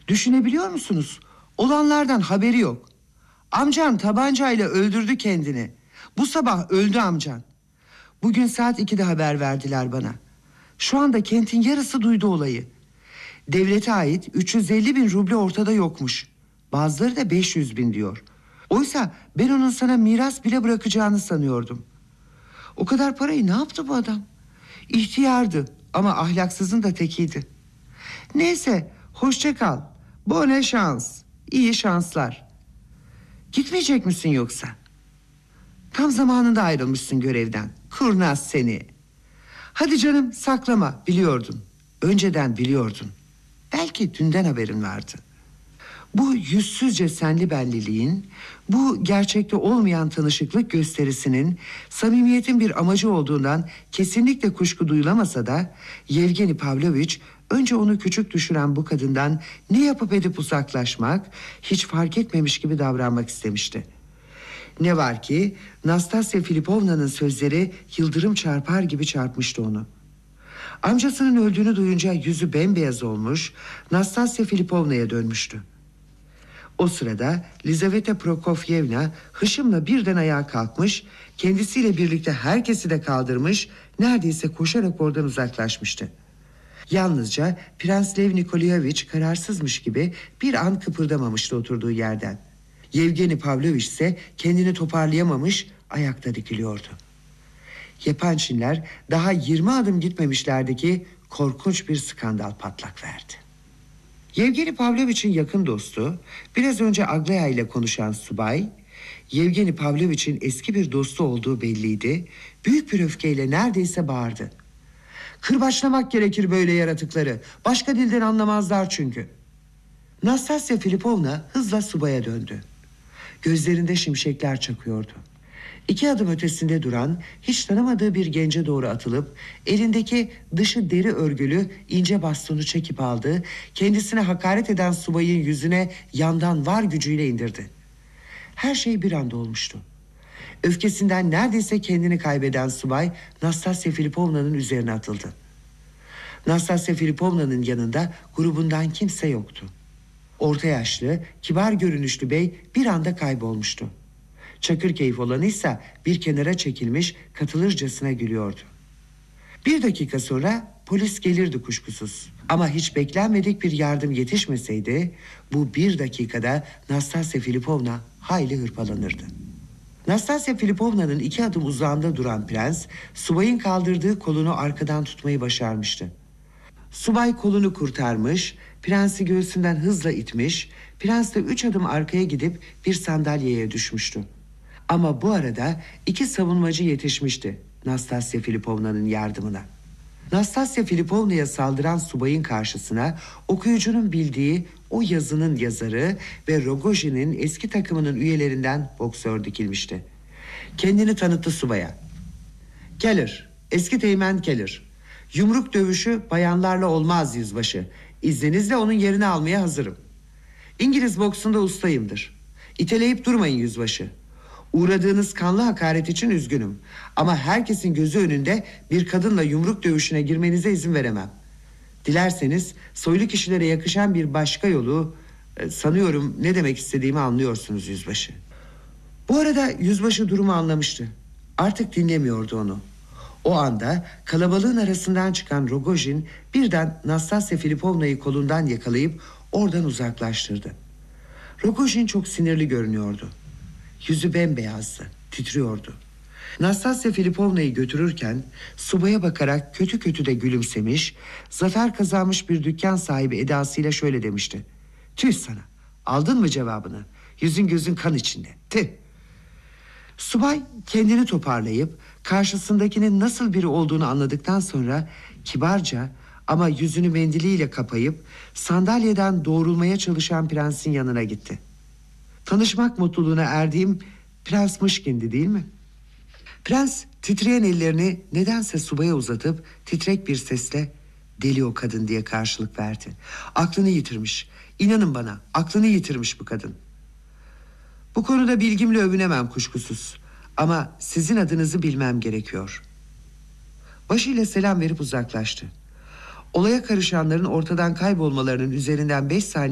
Düşünebiliyor musunuz? Olanlardan haberi yok. Amcan tabancayla öldürdü kendini. Bu sabah öldü amcan. Bugün saat 2'de haber verdiler bana. Şu anda kentin yarısı duydu olayı. Devlete ait 350 bin ruble ortada yokmuş. Bazıları da 500 bin diyor. Oysa ben onun sana miras bile bırakacağını sanıyordum. O kadar parayı ne yaptı bu adam? İhtiyardı ama ahlaksızın da tekiydi. Neyse, hoşça kal. Bonne şans. İyi şanslar. Gitmeyecek misin yoksa? Tam zamanında ayrılmışsın görevden. Kurnaz seni. Hadi canım, saklama, biliyordun. Önceden biliyordun. Belki dünden haberin vardı. Bu yüzsüzce senli belliliğin, bu gerçekte olmayan tanışıklık gösterisinin samimiyetin bir amacı olduğundan kesinlikle kuşku duyulamasa da Yevgeni Pavlovich önce onu küçük düşüren bu kadından ne yapıp edip uzaklaşmak, hiç fark etmemiş gibi davranmak istemişti. Ne var ki Nastasya Filipovna'nın sözleri yıldırım çarpar gibi çarpmıştı onu. Amcasının öldüğünü duyunca yüzü bembeyaz olmuş, Nastasya Filipovna'ya dönmüştü. O sırada Lizaveta Prokofyevna hışımla birden ayağa kalkmış, kendisiyle birlikte herkesi de kaldırmış, neredeyse koşarak oradan uzaklaşmıştı. Yalnızca Prens Lev Nikolayevich kararsızmış gibi bir an kıpırdamamıştı oturduğu yerden. Yevgeni Pavlovich ise kendini toparlayamamış, ayakta dikiliyordu. Yepançinler daha 20 adım gitmemişlerdi ki korkunç bir skandal patlak verdi. Yevgeni Pavlovich'in yakın dostu, biraz önce Aglaya ile konuşan subay, Yevgeni Pavlovich'in eski bir dostu olduğu belliydi. Büyük bir öfkeyle neredeyse bağırdı. Kırbaçlamak gerekir böyle yaratıkları. Başka dilden anlamazlar çünkü. Nastasya Filipovna hızla subaya döndü. Gözlerinde şimşekler çakıyordu. 2 adım ötesinde duran, hiç tanımadığı bir gence doğru atılıp elindeki dışı deri örgülü ince bastonu çekip aldı, kendisine hakaret eden subayın yüzüne yandan var gücüyle indirdi. Her şey bir anda olmuştu. Öfkesinden neredeyse kendini kaybeden subay Nastasya Filipovna'nın üzerine atıldı. Nastasya Filipovna'nın yanında grubundan kimse yoktu. Orta yaşlı, kibar görünüşlü bey bir anda kaybolmuştu. Çakırkeyif olanıysa bir kenara çekilmiş, katılırcasına gülüyordu. 1 dakika sonra polis gelirdi kuşkusuz. Ama hiç beklenmedik bir yardım yetişmeseydi bu 1 dakikada Nastasya Filipovna hayli hırpalanırdı. Nastasya Filipovna'nın 2 adım uzağında duran prens subayın kaldırdığı kolunu arkadan tutmayı başarmıştı. Subay kolunu kurtarmış, prensi göğsünden hızla itmiş, prens de 3 adım arkaya gidip bir sandalyeye düşmüştü. Ama bu arada 2 savunmacı yetişmişti Nastasya Filipovna'nın yardımına. Nastasya Filipovna'ya saldıran subayın karşısına okuyucunun bildiği o yazının yazarı ve Rogojin'in eski takımının üyelerinden boksör dikilmişti. Kendini tanıttı subaya. Keller, eski teğmen Keller. Yumruk dövüşü bayanlarla olmaz yüzbaşı. İzninizle onun yerini almaya hazırım. İngiliz boksunda ustayımdır. İteleyip durmayın yüzbaşı. Uğradığınız kanlı hakaret için üzgünüm. Ama herkesin gözü önünde bir kadınla yumruk dövüşüne girmenize izin veremem. Dilerseniz soylu kişilere yakışan bir başka yolu... sanıyorum ne demek istediğimi anlıyorsunuz yüzbaşı. Bu arada yüzbaşı durumu anlamıştı. Artık dinlemiyordu onu. O anda kalabalığın arasından çıkan Rogojin birden Nastasya Filipovna'yı kolundan yakalayıp oradan uzaklaştırdı. Rogojin çok sinirli görünüyordu. Yüzü bembeyazdı, titriyordu. Nastasya Filipovna'yı götürürken subaya bakarak kötü kötü de gülümsemiş, zafer kazanmış bir dükkan sahibi edasıyla şöyle demişti. Tüh sana, aldın mı cevabını? Yüzün gözün kan içinde, tüh. Subay kendini toparlayıp karşısındakinin nasıl biri olduğunu anladıktan sonra kibarca ama yüzünü mendiliyle kapayıp sandalyeden doğrulmaya çalışan prensin yanına gitti. Tanışmak mutluluğuna erdiğim Prens Mışkin'di değil mi? Prens titreyen ellerini nedense subaya uzatıp titrek bir sesle deli o kadın diye karşılık verdi. Aklını yitirmiş. İnanın bana, aklını yitirmiş bu kadın. Bu konuda bilgimle övünemem kuşkusuz. Ama sizin adınızı bilmem gerekiyor. Başıyla selam verip uzaklaştı. Olaya karışanların ortadan kaybolmalarının üzerinden 5 saniye